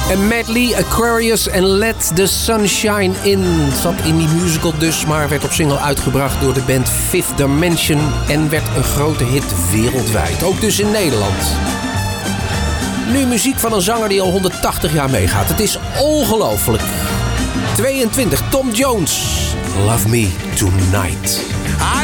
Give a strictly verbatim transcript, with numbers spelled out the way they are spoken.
En Medley, Aquarius en Let the Sunshine In. Zat in die musical dus, maar werd op single uitgebracht door de band Fifth Dimension. En werd een grote hit wereldwijd. Ook dus in Nederland. Nu muziek van een zanger die al honderdtachtig jaar meegaat. Het is ongelooflijk. tweeëntwintig, Tom Jones. Love Me Tonight.